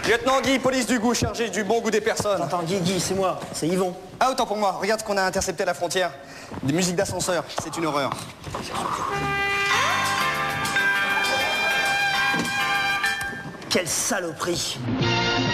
Lieutenant Guy, police du goût, chargé du bon goût des personnes. Attends, Guy, c'est moi, c'est Yvon. Ah, autant pour moi. Regarde ce qu'on a intercepté à la frontière. Des musiques d'ascenseur, c'est une horreur. Quelle saloperie.